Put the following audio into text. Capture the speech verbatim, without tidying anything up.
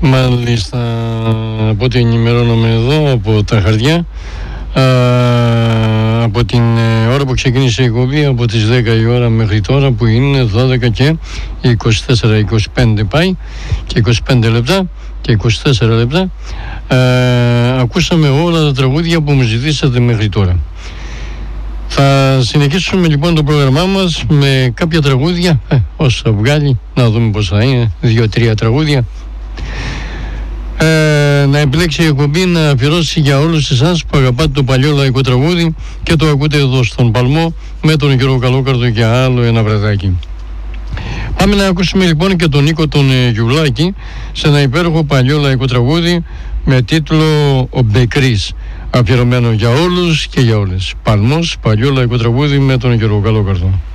Μάλιστα, από ό,τι ενημερώνομαι εδώ από τα χαρτιά, α, από την ώρα που ξεκίνησε η εκπομπή, από τις δέκα η ώρα μέχρι τώρα, που είναι δώδεκα και είκοσι τέσσερα είκοσι πέντε πάει και είκοσι πέντε λεπτά και είκοσι τέσσερα λεπτά, α, ακούσαμε όλα τα τραγούδια που μου ζητήσατε μέχρι τώρα. Θα συνεχίσουμε λοιπόν το πρόγραμμά μας με κάποια τραγούδια, ε, όσα βγάλει, να δούμε πώς θα είναι, δύο-τρία τραγούδια. Ε, να επιλέξει η εκπομπή να αφιερώσει για όλους εσάς που αγαπάτε το παλιό λαϊκό τραγούδι και το ακούτε εδώ στον Παλμό με τον Γιώργο Καλόκαρδο και άλλο ένα βραδάκι. Πάμε να ακούσουμε λοιπόν και τον Νίκο τον Γιουλάκη σε ένα υπέροχο παλιό λαϊκό τραγούδι με τίτλο «Ο Μπεκρής», αφιερωμένο για όλους και για όλες. Παλμός, παλιό λαϊκό τραγούδι με τον Γιώργο Καλόκαρδο.